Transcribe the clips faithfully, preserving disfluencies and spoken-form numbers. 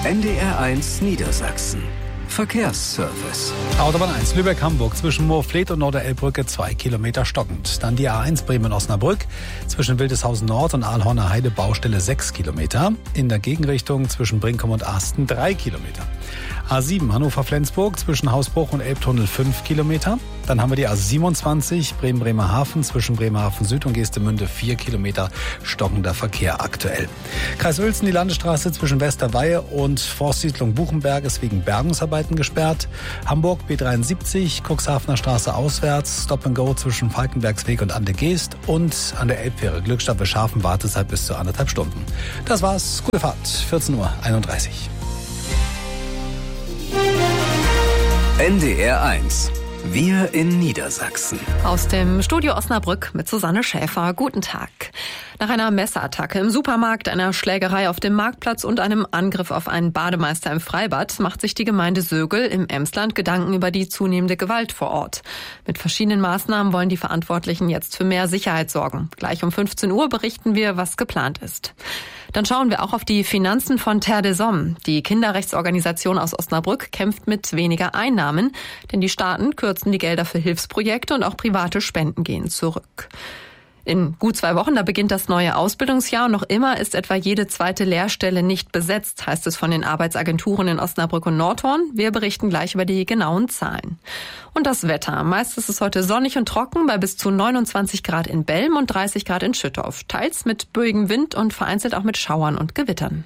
N D R eins Niedersachsen. Verkehrsservice. Autobahn eins Lübeck-Hamburg zwischen Moorfleet und Norderelbbrücke zwei Kilometer stockend. Dann die A eins Bremen-Osnabrück zwischen Wildeshausen Nord und Aalhorner Heide Baustelle sechs Kilometer. In der Gegenrichtung zwischen Brinkum und Asten drei Kilometer. A sieben Hannover-Flensburg zwischen Hausbruch und Elbtunnel fünf Kilometer. Dann haben wir die A siebenundzwanzig Bremen-Bremerhaven zwischen Bremerhaven Süd und Geestemünde vier Kilometer stockender Verkehr aktuell. Kreis Uelzen, die Landesstraße zwischen Westerweihe und Forstsiedlung Buchenberg ist wegen Bergungsarbeiten gesperrt. Hamburg B dreiundsiebzig, Cuxhavener Straße auswärts, Stop and Go zwischen Falkenbergsweg und Ande Geest und an der Elbfähre Glückstadt bei Scharfen Wartezeit bis zu anderthalb Stunden. Das war's. Gute Fahrt. vierzehn Uhr einunddreißig. N D R eins. Wir in Niedersachsen. Aus dem Studio Osnabrück mit Susanne Schäfer. Guten Tag. Nach einer Messerattacke im Supermarkt, einer Schlägerei auf dem Marktplatz und einem Angriff auf einen Bademeister im Freibad macht sich die Gemeinde Sögel im Emsland Gedanken über die zunehmende Gewalt vor Ort. Mit verschiedenen Maßnahmen wollen die Verantwortlichen jetzt für mehr Sicherheit sorgen. Gleich um fünfzehn Uhr berichten wir, was geplant ist. Dann schauen wir auch auf die Finanzen von Terre des Hommes. Die Kinderrechtsorganisation aus Osnabrück kämpft mit weniger Einnahmen, denn die Staaten kürzen die Gelder für Hilfsprojekte und auch private Spenden gehen zurück. In gut zwei Wochen, da beginnt das neue Ausbildungsjahr und noch immer ist etwa jede zweite Lehrstelle nicht besetzt, heißt es von den Arbeitsagenturen in Osnabrück und Nordhorn. Wir berichten gleich über die genauen Zahlen. Und das Wetter. Meist ist es heute sonnig und trocken bei bis zu neunundzwanzig Grad in Belm und dreißig Grad in Schüttorf. Teils mit böigem Wind und vereinzelt auch mit Schauern und Gewittern.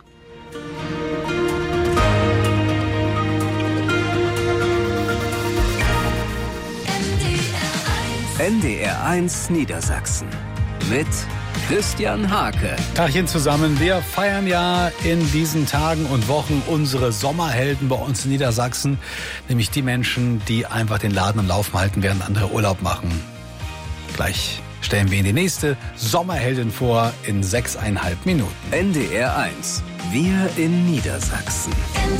N D R eins Niedersachsen mit Christian Hake. Tagchen zusammen. Wir feiern ja in diesen Tagen und Wochen unsere Sommerhelden bei uns in Niedersachsen. Nämlich die Menschen, die einfach den Laden am Laufen halten, während andere Urlaub machen. Gleich stellen wir Ihnen die nächste Sommerheldin vor in sechseinhalb Minuten. N D R eins. Wir in Niedersachsen.